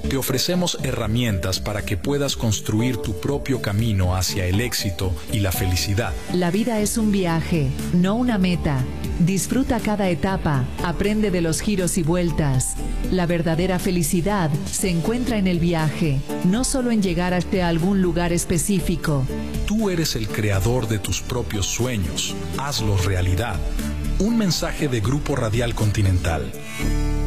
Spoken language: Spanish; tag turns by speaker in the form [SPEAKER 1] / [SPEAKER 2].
[SPEAKER 1] te ofrecemos herramientas para que puedas construir tu propio camino hacia el éxito y la felicidad.
[SPEAKER 2] La vida es un viaje, no una meta. Disfruta cada etapa, aprende de los giros y vueltas. La verdadera felicidad se encuentra en el viaje, no solo en llegar hasta algún lugar específico.
[SPEAKER 1] Tú eres el creador de tus propios sueños. Hazlos realidad. Un mensaje de Grupo Radial Continental.